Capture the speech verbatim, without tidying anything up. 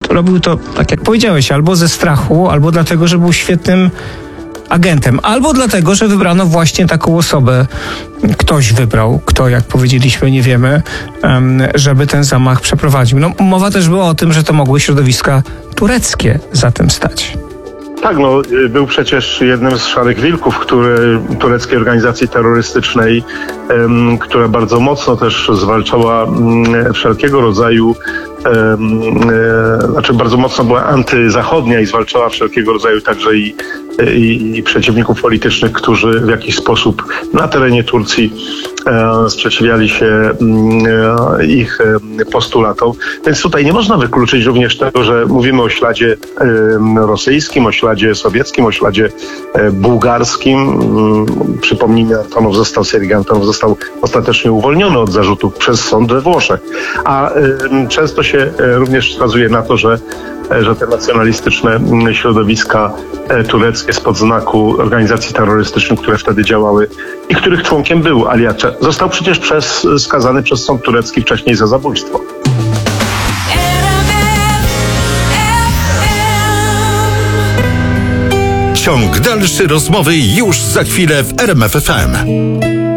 robił to, tak jak powiedziałeś, albo ze strachu, albo dlatego, że był świetnym agentem, albo dlatego, że wybrano właśnie taką osobę. Ktoś wybrał, kto, jak powiedzieliśmy, nie wiemy, żeby ten zamach przeprowadził. No, mowa też była o tym, że to mogły środowiska tureckie za tym stać. Tak, no, był przecież jednym z szarych wilków, który, tureckiej organizacji terrorystycznej, um, która bardzo mocno też zwalczała um, wszelkiego rodzaju, um, e, znaczy bardzo mocno była antyzachodnia i zwalczała wszelkiego rodzaju także i, i, i przeciwników politycznych, którzy w jakiś sposób na terenie Turcji e, sprzeciwiali się e, ich e, postulatom. Więc tutaj nie można wykluczyć również tego, że mówimy o śladzie e, rosyjskim, o śladzie sowieckim, o śladzie e, bułgarskim. Przypomnijmy, Antonow został, Sergiej Antonow został ostatecznie uwolniony od zarzutów przez sąd we Włoszech. A e, często się e, również wskazuje na to, że że te nacjonalistyczne środowiska tureckie spod znaku organizacji terrorystycznych, które wtedy działały i których członkiem był Ali Akçe, został przecież przez, skazany przez sąd turecki wcześniej za zabójstwo. Ciąg dalszy rozmowy już za chwilę w R M F F M.